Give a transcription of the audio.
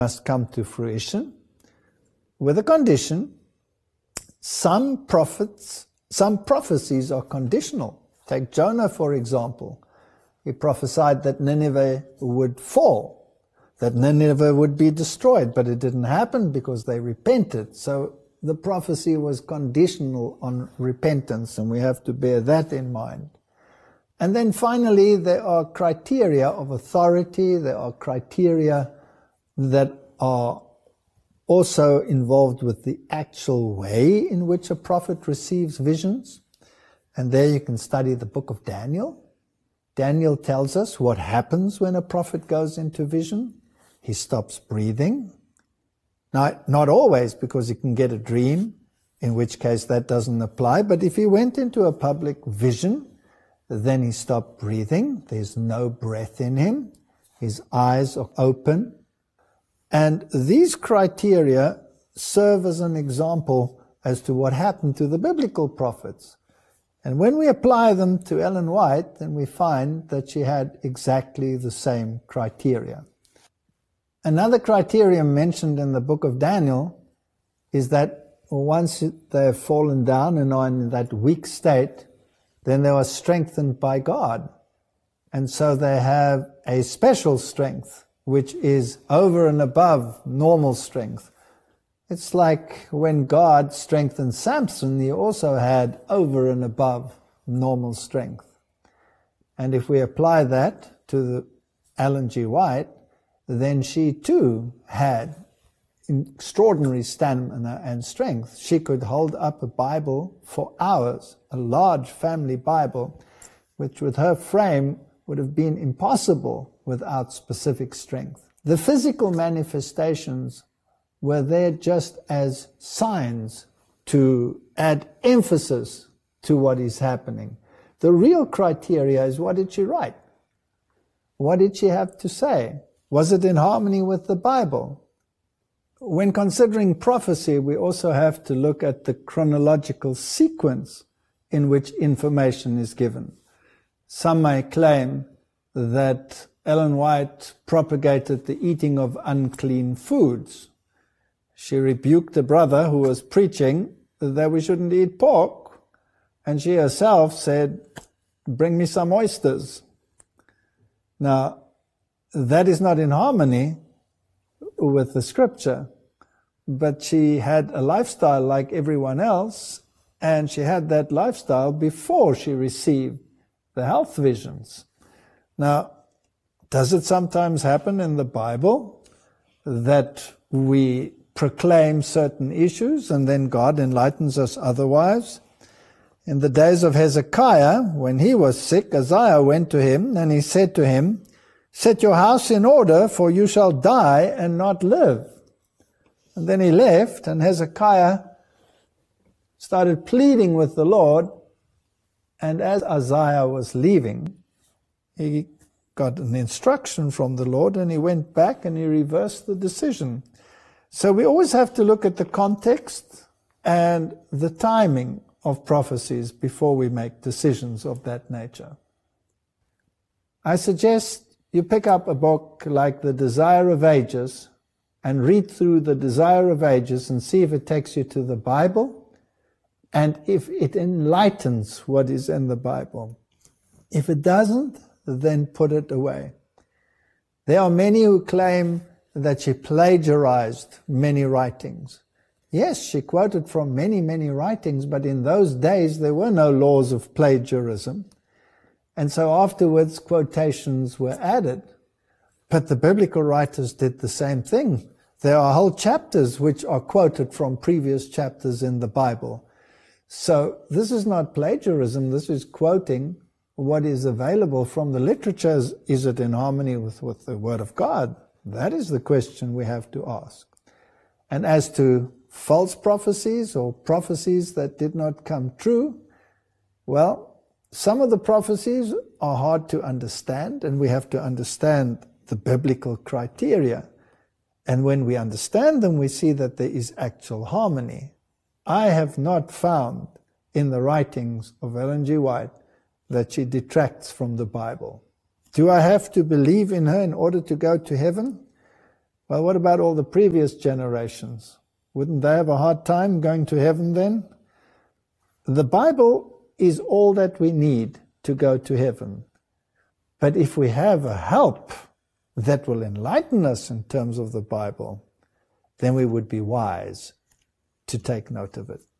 must come to fruition with a condition. Some prophecies are conditional. Take Jonah, for example. He prophesied that Nineveh would fall, that Nineveh would be destroyed, but it didn't happen because they repented. So the prophecy was conditional on repentance, and we have to bear that in mind. And then finally, there are criteria of authority. There are criteria that are also involved with the actual way in which a prophet receives visions. And there you can study the book of Daniel. Daniel tells us what happens when a prophet goes into vision. He stops breathing. Now, not always, because he can get a dream, in which case that doesn't apply. But if he went into a public vision, then he stopped breathing. There's no breath in him. His eyes are open. And these criteria serve as an example as to what happened to the biblical prophets. And when we apply them to Ellen White, then we find that she had exactly the same criteria. Another criterion mentioned in the book of Daniel is that once they have fallen down and are in that weak state, then they are strengthened by God. And so they have a special strength, which is over and above normal strength. It's like when God strengthened Samson, he also had over and above normal strength. And if we apply that to Ellen G. White, then she too had extraordinary stamina and strength. She could hold up a Bible for hours, a large family Bible, which with her frame would have been impossible without specific strength. The physical manifestations were there just as signs to add emphasis to what is happening. The real criteria is, what did she write? What did she have to say? Was it in harmony with the Bible? When considering prophecy, we also have to look at the chronological sequence in which information is given. Some may claim that Ellen White propagated the eating of unclean foods. She rebuked a brother who was preaching that we shouldn't eat pork, and she herself said, "Bring me some oysters." Now, that is not in harmony with the scripture, but she had a lifestyle like everyone else, and she had that lifestyle before she received the health visions. Now, does it sometimes happen in the Bible that we proclaim certain issues and then God enlightens us otherwise? In the days of Hezekiah, when he was sick, Isaiah went to him and he said to him, "Set your house in order, for you shall die and not live." And then he left, and Hezekiah started pleading with the Lord. And as Isaiah was leaving, he got an instruction from the Lord, and he went back and he reversed the decision. So we always have to look at the context and the timing of prophecies before we make decisions of that nature. I suggest you pick up a book like The Desire of Ages and read through The Desire of Ages and see if it takes you to the Bible and if it enlightens what is in the Bible. If it doesn't, then put it away. There are many who claim that she plagiarized many writings. Yes, she quoted from many, many writings, but in those days there were no laws of plagiarism. And so afterwards, quotations were added. But the biblical writers did the same thing. There are whole chapters which are quoted from previous chapters in the Bible. So this is not plagiarism. This is quoting what is available from the literature. Is it in harmony with the Word of God? That is the question we have to ask. And as to false prophecies or prophecies that did not come true, well, some of the prophecies are hard to understand, and we have to understand the biblical criteria. And when we understand them, we see that there is actual harmony. I have not found in the writings of Ellen G. White that she detracts from the Bible. Do I have to believe in her in order to go to heaven? Well, what about all the previous generations? Wouldn't they have a hard time going to heaven then? The Bible is all that we need to go to heaven. But if we have a help that will enlighten us in terms of the Bible, then we would be wise to take note of it.